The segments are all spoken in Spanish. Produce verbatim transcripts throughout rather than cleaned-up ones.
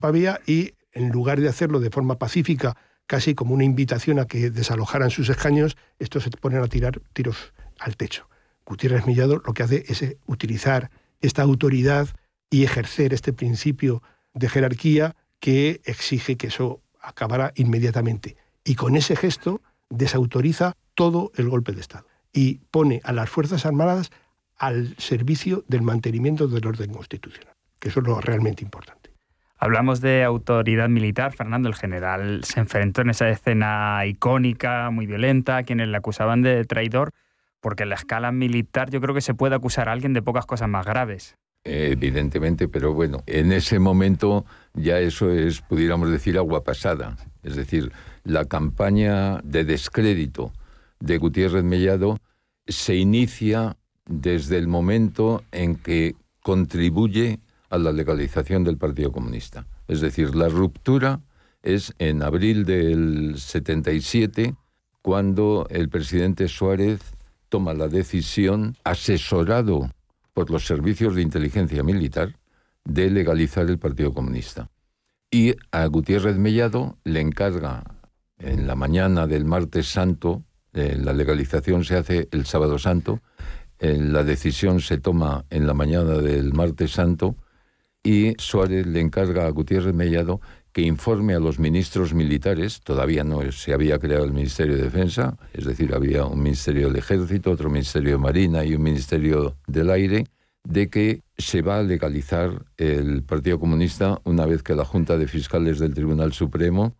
Pavía y, en lugar de hacerlo de forma pacífica, casi como una invitación a que desalojaran sus escaños, estos se ponen a tirar tiros al techo. Gutiérrez Mellado lo que hace es utilizar esta autoridad y ejercer este principio de jerarquía que exige que eso acabara inmediatamente. Y con ese gesto desautoriza todo el golpe de Estado y pone a las Fuerzas Armadas al servicio del mantenimiento del orden constitucional, que eso es lo realmente importante. Hablamos de autoridad militar. Fernando, el general se enfrentó en esa escena icónica, muy violenta, a quienes le acusaban de traidor, porque en la escala militar yo creo que se puede acusar a alguien de pocas cosas más graves. Evidentemente, pero bueno, en ese momento ya eso es, pudiéramos decir, agua pasada. Es decir, la campaña de descrédito de Gutiérrez Mellado se inicia desde el momento en que contribuye a la legalización del Partido Comunista. Es decir, la ruptura es en abril del setenta y siete, cuando el presidente Suárez toma la decisión, asesorado por los servicios de inteligencia militar, de legalizar el Partido Comunista. Y a Gutiérrez Mellado le encarga, en la mañana del martes santo, eh, la legalización se hace el sábado santo, eh, la decisión se toma en la mañana del martes santo, y Suárez le encarga a Gutiérrez Mellado que informe a los ministros militares. Todavía no se había creado el Ministerio de Defensa, es decir, había un Ministerio del Ejército, otro Ministerio de Marina y un Ministerio del Aire, de que se va a legalizar el Partido Comunista una vez que la Junta de Fiscales del Tribunal Supremo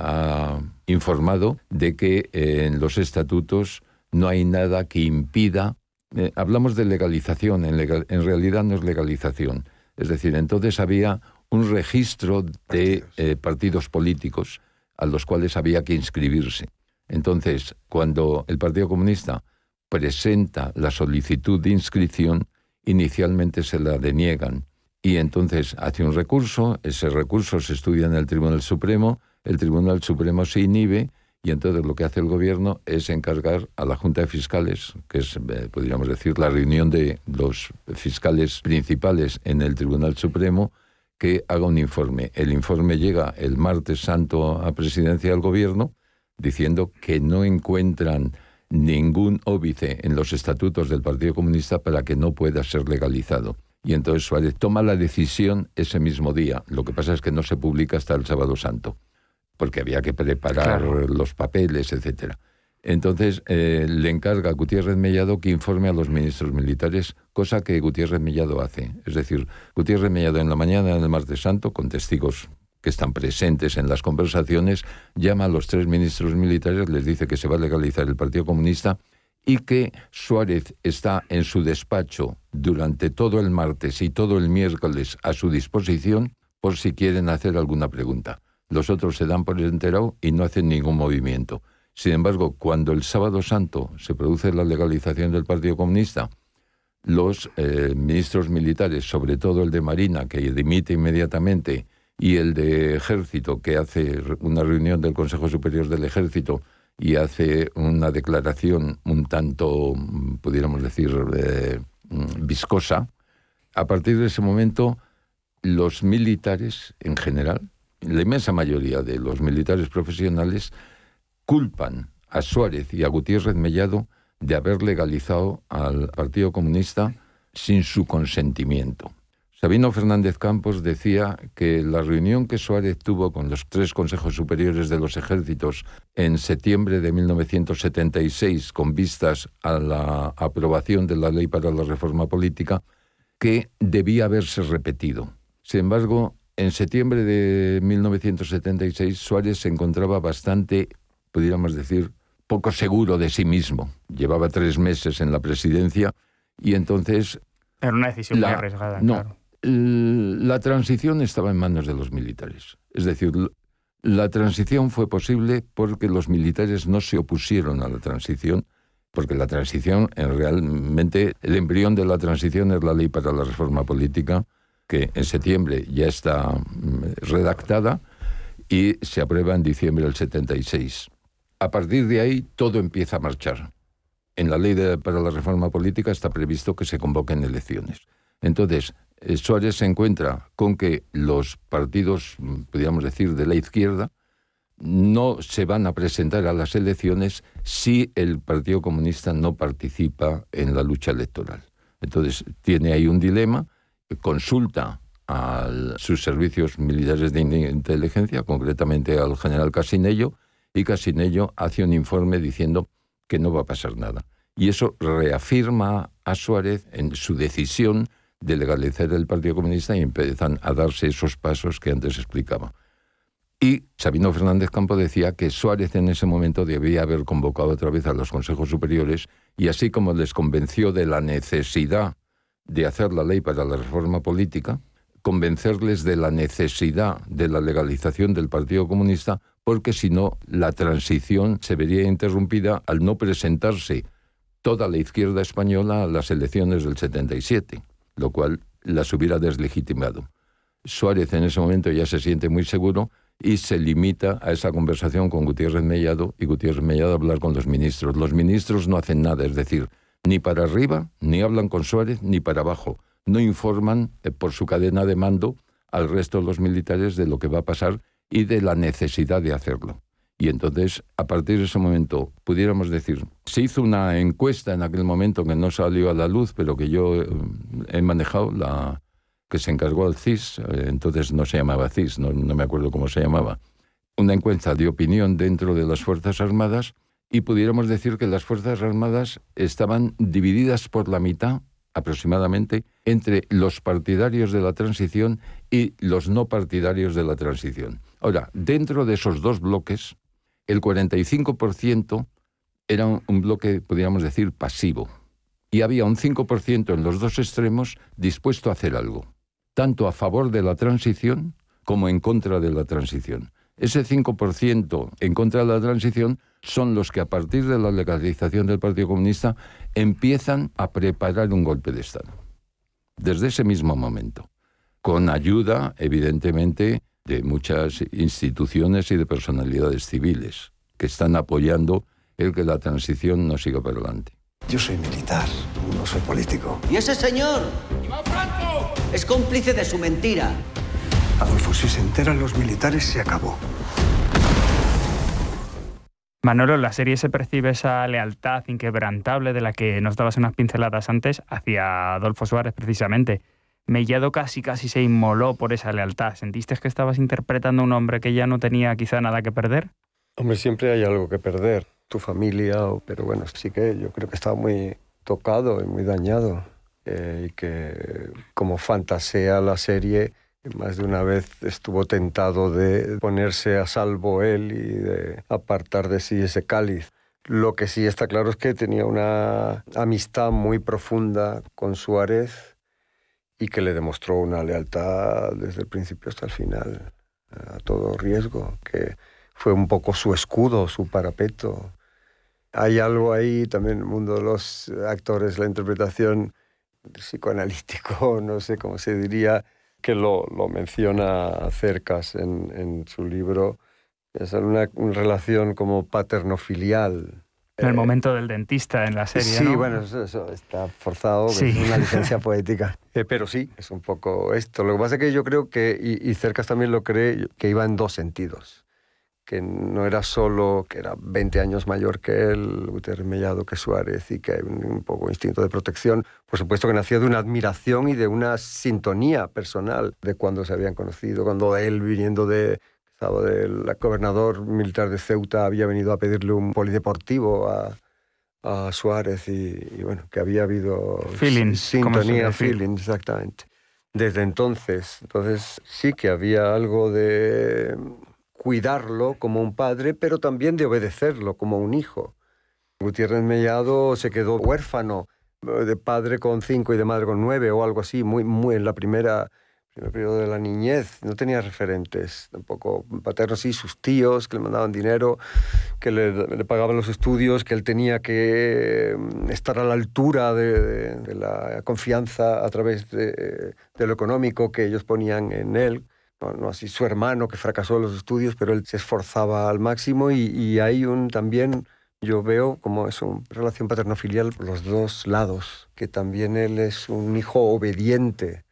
ha informado de que en los estatutos no hay nada que impida. Eh, hablamos de legalización, en, legal, en realidad no es legalización. Es decir, entonces había un registro de eh, partidos políticos a los cuales había que inscribirse. Entonces, cuando el Partido Comunista presenta la solicitud de inscripción, inicialmente se la deniegan. Y entonces hace un recurso, ese recurso se estudia en el Tribunal Supremo, el Tribunal Supremo se inhibe, y entonces lo que hace el gobierno es encargar a la Junta de Fiscales, que es, eh, podríamos decir, la reunión de los fiscales principales en el Tribunal Supremo, que haga un informe. El informe llega el martes santo a presidencia del gobierno, diciendo que no encuentran ningún óbice en los estatutos del Partido Comunista para que no pueda ser legalizado. Y entonces Suárez toma la decisión ese mismo día. Lo que pasa es que no se publica hasta el sábado santo, porque había que preparar claro. los papeles, etcétera. Entonces eh, le encarga a Gutiérrez Mellado que informe a los ministros militares, cosa que Gutiérrez Mellado hace. Es decir, Gutiérrez Mellado en la mañana del martes santo, con testigos que están presentes en las conversaciones, llama a los tres ministros militares, les dice que se va a legalizar el Partido Comunista y que Suárez está en su despacho durante todo el martes y todo el miércoles a su disposición por si quieren hacer alguna pregunta. Los otros se dan por enterado y no hacen ningún movimiento. Sin embargo, cuando el sábado santo se produce la legalización del Partido Comunista, los eh, ministros militares, sobre todo el de Marina, que dimite inmediatamente, y el de Ejército, que hace una reunión del Consejo Superior del Ejército y hace una declaración un tanto, pudiéramos decir, eh, viscosa, a partir de ese momento, los militares en general, la inmensa mayoría de los militares profesionales, culpan a Suárez y a Gutiérrez Mellado de haber legalizado al Partido Comunista sin su consentimiento. Sabino Fernández Campos decía que la reunión que Suárez tuvo con los tres consejos superiores de los ejércitos en septiembre de mil novecientos setenta y seis, con vistas a la aprobación de la ley para la reforma política, que debía haberse repetido. Sin embargo, en septiembre de mil novecientos setenta y seis, Suárez se encontraba bastante, pudiéramos decir, poco seguro de sí mismo. Llevaba tres meses en la presidencia y entonces... Era una decisión la, muy arriesgada, no, claro. La transición estaba en manos de los militares. Es decir, la transición fue posible porque los militares no se opusieron a la transición, porque la transición, en realmente, el embrión de la transición es la ley para la reforma política, que en septiembre ya está redactada y se aprueba en diciembre del setenta y seis. A partir de ahí, todo empieza a marchar. En la ley de, para la reforma política está previsto que se convoquen elecciones. Entonces, eh, Suárez se encuentra con que los partidos, podríamos decir, de la izquierda, no se van a presentar a las elecciones si el Partido Comunista no participa en la lucha electoral. Entonces, tiene ahí un dilema, consulta a sus servicios militares de inteligencia, concretamente al general Casinello, y Casinello hace un informe diciendo que no va a pasar nada. Y eso reafirma a Suárez en su decisión de legalizar el Partido Comunista y empiezan a darse esos pasos que antes explicaba. Y Sabino Fernández Campo decía que Suárez en ese momento debía haber convocado otra vez a los consejos superiores y así como les convenció de la necesidad de hacer la ley para la reforma política, convencerles de la necesidad de la legalización del Partido Comunista, porque si no, la transición se vería interrumpida al no presentarse toda la izquierda española a las elecciones del setenta y siete, lo cual las hubiera deslegitimado. Suárez en ese momento ya se siente muy seguro y se limita a esa conversación con Gutiérrez Mellado y Gutiérrez Mellado a hablar con los ministros. Los ministros no hacen nada, es decir, ni para arriba, ni hablan con Suárez, ni para abajo. No informan eh, por su cadena de mando al resto de los militares de lo que va a pasar y de la necesidad de hacerlo. Y entonces, a partir de ese momento, pudiéramos decir, se hizo una encuesta en aquel momento que no salió a la luz, pero que yo eh, he manejado, la que se encargó al C I S, eh, entonces no se llamaba C I S, no, no me acuerdo cómo se llamaba, una encuesta de opinión dentro de las Fuerzas Armadas, y pudiéramos decir que las Fuerzas Armadas estaban divididas por la mitad, aproximadamente, entre los partidarios de la transición y los no partidarios de la transición. Ahora, dentro de esos dos bloques, el cuarenta y cinco por ciento era un bloque, podríamos decir, pasivo, y había un cinco por ciento en los dos extremos dispuesto a hacer algo, tanto a favor de la transición como en contra de la transición. Ese cinco por ciento en contra de la transición son los que a partir de la legalización del Partido Comunista empiezan a preparar un golpe de Estado. Desde ese mismo momento, con ayuda, evidentemente, de muchas instituciones y de personalidades civiles que están apoyando el que la transición no siga para adelante. Yo soy militar, no soy político. ¿Y ese señor? ¡Iván Franco! Es cómplice de su mentira. Adolfo, si se enteran los militares, se acabó. Manolo, en la serie se percibe esa lealtad inquebrantable de la que nos dabas unas pinceladas antes hacia Adolfo Suárez, precisamente. Mellado casi casi se inmoló por esa lealtad. ¿Sentiste que estabas interpretando a un hombre que ya no tenía quizá nada que perder? Hombre, siempre hay algo que perder. Tu familia, pero bueno, sí que yo creo que estaba muy tocado y muy dañado. Eh, y que como fantasea la serie, más de una vez estuvo tentado de ponerse a salvo él y de apartar de sí ese cáliz. Lo que sí está claro es que tenía una amistad muy profunda con Suárez y que le demostró una lealtad desde el principio hasta el final, a todo riesgo, que fue un poco su escudo, su parapeto. Hay algo ahí también en el mundo de los actores, la interpretación psicoanalítico, no sé cómo se diría, que lo, lo menciona Cercas en, en su libro. Es una, una relación como paterno-filial. En el eh, momento del dentista en la serie, sí, ¿no? Sí, bueno, eso, eso está forzado, sí. Es una licencia poética. Eh, pero sí, es un poco esto. Lo que pasa es que yo creo que, y, y Cercas también lo cree, que iba en dos sentidos. Que no era solo que era veinte años mayor que él, Gutiérrez Mellado, que Suárez, y que hay un, un poco instinto de protección. Por supuesto que nació de una admiración y de una sintonía personal de cuando se habían conocido, cuando él, viniendo de, del gobernador militar de Ceuta, había venido a pedirle un polideportivo a, a Suárez, y, y bueno, que había habido feelings, sintonía, feelings, exactamente. Desde entonces, entonces sí que había algo de cuidarlo como un padre, pero también de obedecerlo como un hijo. Gutiérrez Mellado se quedó huérfano de padre con cinco y de madre con nueve o algo así, muy, muy en la primera, primer periodo de la niñez. No tenía referentes tampoco paternos, sí, sus tíos que le mandaban dinero, que le, le pagaban los estudios, que él tenía que estar a la altura de, de, de la confianza a través de, de lo económico que ellos ponían en él. No, no así su hermano, que fracasó en los estudios, pero él se esforzaba al máximo, y, y hay un también, yo veo como es una relación paterno-filial por los dos lados, que también él es un hijo obediente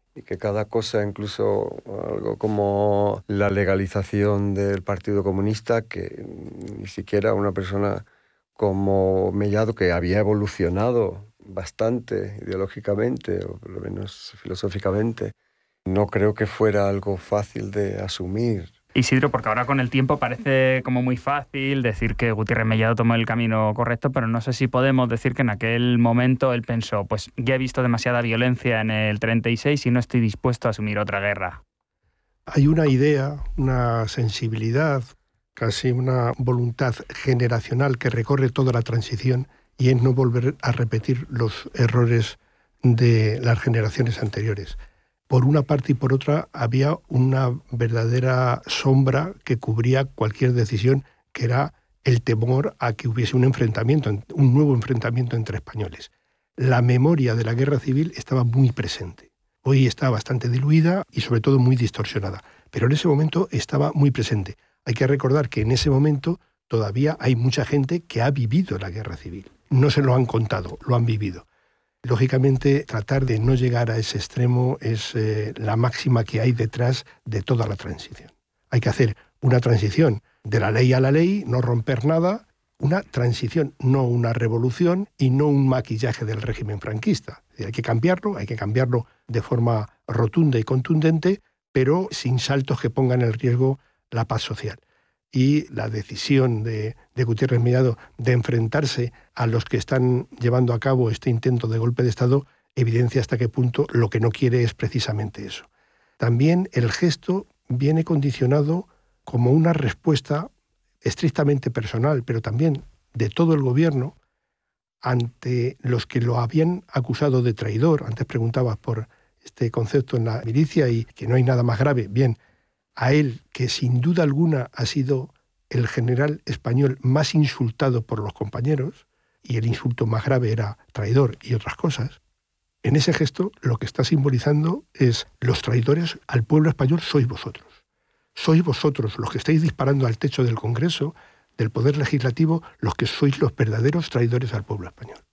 y que cada cosa, incluso algo como la legalización del Partido Comunista, que ni siquiera una persona como Mellado, que había evolucionado bastante ideológicamente, o por lo menos filosóficamente, no creo que fuera algo fácil de asumir. Isidro, porque ahora con el tiempo parece como muy fácil decir que Gutiérrez Mellado tomó el camino correcto, pero no sé si podemos decir que en aquel momento él pensó, pues ya he visto demasiada violencia en el treinta y seis y no estoy dispuesto a asumir otra guerra. Hay una idea, una sensibilidad, casi una voluntad generacional que recorre toda la transición y es no volver a repetir los errores de las generaciones anteriores. Por una parte y por otra había una verdadera sombra que cubría cualquier decisión, que era el temor a que hubiese un enfrentamiento, un nuevo enfrentamiento entre españoles. La memoria de la guerra civil estaba muy presente. Hoy está bastante diluida y sobre todo muy distorsionada, pero en ese momento estaba muy presente. Hay que recordar que en ese momento todavía hay mucha gente que ha vivido la guerra civil. No se lo han contado, lo han vivido. Lógicamente, tratar de no llegar a ese extremo es eh, la máxima que hay detrás de toda la transición. Hay que hacer una transición de la ley a la ley, no romper nada, una transición, no una revolución y no un maquillaje del régimen franquista. Es decir, hay que cambiarlo, hay que cambiarlo de forma rotunda y contundente, pero sin saltos que pongan en riesgo la paz social. Y la decisión de, de Gutiérrez Mellado de enfrentarse a los que están llevando a cabo este intento de golpe de Estado evidencia hasta qué punto lo que no quiere es precisamente eso. También el gesto viene condicionado como una respuesta estrictamente personal, pero también de todo el gobierno, ante los que lo habían acusado de traidor. Antes preguntabas por este concepto en la milicia y que no hay nada más grave. Bien, a él, que sin duda alguna ha sido el general español más insultado por los compañeros, y el insulto más grave era traidor y otras cosas, en ese gesto lo que está simbolizando es: los traidores al pueblo español sois vosotros. Sois vosotros los que estáis disparando al techo del Congreso, del Poder Legislativo, los que sois los verdaderos traidores al pueblo español.